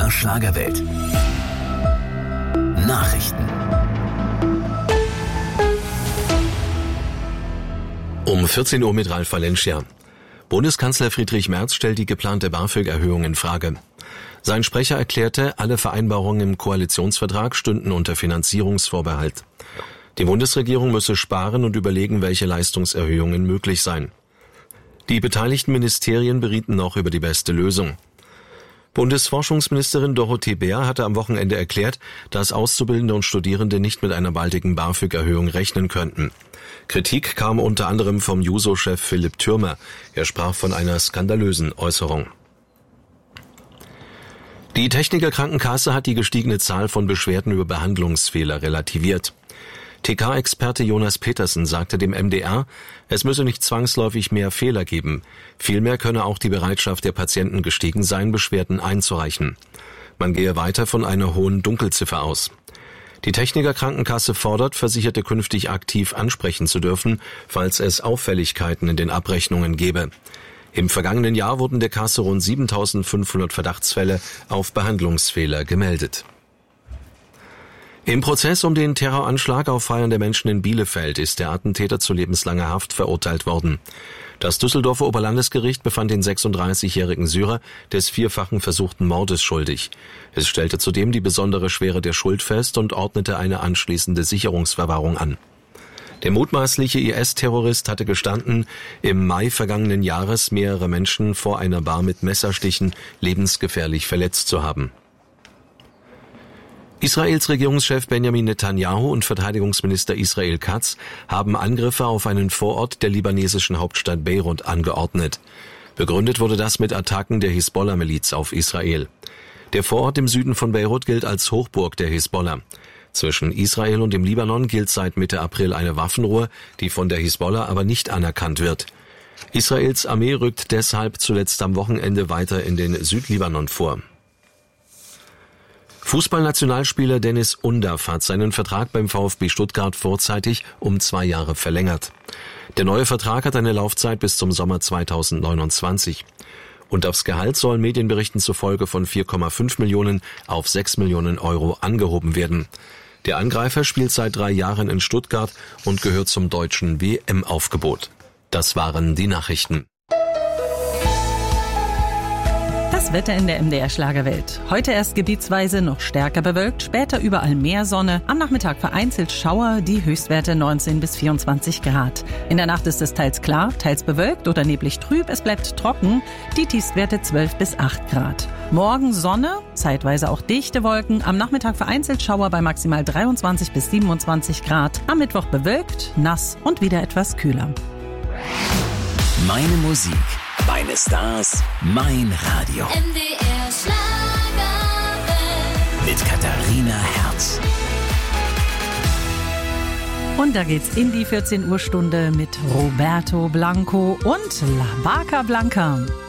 MDR Schlagerwelt. Nachrichten. Um 14 Uhr mit Ralf Valencia. Bundeskanzler Friedrich Merz stellt die geplante BAföG-Erhöhung in Frage. Sein Sprecher erklärte, alle Vereinbarungen im Koalitionsvertrag stünden unter Finanzierungsvorbehalt. Die Bundesregierung müsse sparen und überlegen, welche Leistungserhöhungen möglich seien. Die beteiligten Ministerien berieten noch über die beste Lösung. Bundesforschungsministerin Dorothee Bär hatte am Wochenende erklärt, dass Auszubildende und Studierende nicht mit einer baldigen BAföG-Erhöhung rechnen könnten. Kritik kam unter anderem vom Juso-Chef Philipp Thürmer. Er sprach von einer skandalösen Äußerung. Die Techniker Krankenkasse hat die gestiegene Zahl von Beschwerden über Behandlungsfehler relativiert. TK-Experte Jonas Petersen sagte dem MDR, es müsse nicht zwangsläufig mehr Fehler geben. Vielmehr könne auch die Bereitschaft der Patienten gestiegen sein, Beschwerden einzureichen. Man gehe weiter von einer hohen Dunkelziffer aus. Die Techniker Krankenkasse fordert, Versicherte künftig aktiv ansprechen zu dürfen, falls es Auffälligkeiten in den Abrechnungen gebe. Im vergangenen Jahr wurden der Kasse rund 7.500 Verdachtsfälle auf Behandlungsfehler gemeldet. Im Prozess um den Terroranschlag auf feiernde Menschen in Bielefeld ist der Attentäter zu lebenslanger Haft verurteilt worden. Das Düsseldorfer Oberlandesgericht befand den 36-jährigen Syrer des vierfachen versuchten Mordes schuldig. Es stellte zudem die besondere Schwere der Schuld fest und ordnete eine anschließende Sicherungsverwahrung an. Der mutmaßliche IS-Terrorist hatte gestanden, im Mai vergangenen Jahres mehrere Menschen vor einer Bar mit Messerstichen lebensgefährlich verletzt zu haben. Israels Regierungschef Benjamin Netanyahu und Verteidigungsminister Israel Katz haben Angriffe auf einen Vorort der libanesischen Hauptstadt Beirut angeordnet. Begründet wurde das mit Attacken der Hisbollah-Miliz auf Israel. Der Vorort im Süden von Beirut gilt als Hochburg der Hisbollah. Zwischen Israel und dem Libanon gilt seit Mitte April eine Waffenruhe, die von der Hisbollah aber nicht anerkannt wird. Israels Armee rückt deshalb zuletzt am Wochenende weiter in den Südlibanon vor. Fußballnationalspieler Dennis Undaff hat seinen Vertrag beim VfB Stuttgart vorzeitig um 2 Jahre verlängert. Der neue Vertrag hat eine Laufzeit bis zum Sommer 2029. Undaffs Gehalt soll Medienberichten zufolge von 4,5 Millionen auf 6 Millionen Euro angehoben werden. Der Angreifer spielt seit 3 Jahren in Stuttgart und gehört zum deutschen WM-Aufgebot. Das waren die Nachrichten. Das Wetter in der MDR Schlagerwelt. Heute erst gebietsweise noch stärker bewölkt, später überall mehr Sonne. Am Nachmittag vereinzelt Schauer, die Höchstwerte 19 bis 24 Grad. In der Nacht ist es teils klar, teils bewölkt oder neblig trüb. Es bleibt trocken, die Tiefstwerte 12 bis 8 Grad. Morgen Sonne, zeitweise auch dichte Wolken. Am Nachmittag vereinzelt Schauer bei maximal 23 bis 27 Grad. Am Mittwoch bewölkt, nass und wieder etwas kühler. Meine Musik, meine Stars, mein Radio. MDR Schlagerwelt. Mit Katharina Herz. Und da geht's in die 14 Uhr Stunde mit Roberto Blanco und La Vaca Blanca.